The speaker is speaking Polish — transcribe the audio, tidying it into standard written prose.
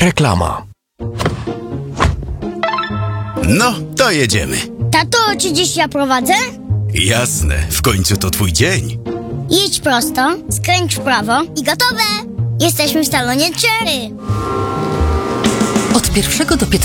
Reklama. No, to jedziemy. Tato, czy dziś ja prowadzę? Jasne, w końcu to twój dzień. Jedź prosto, skręć w prawo i gotowe! Jesteśmy w salonie Cherry. Od 1 do 15